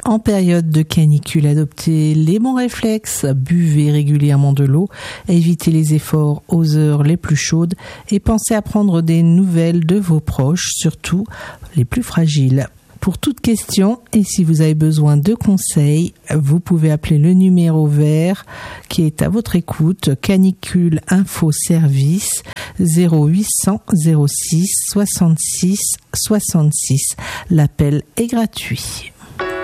En période de canicule, adoptez les bons réflexes, buvez régulièrement de l'eau, évitez les efforts aux heures les plus chaudes et pensez à prendre des nouvelles de vos proches, surtout les plus fragiles. Pour toute question et si vous avez besoin de conseils, vous pouvez appeler le numéro vert qui est à votre écoute, Canicule Info Service 0800 06 66 66. L'appel est gratuit.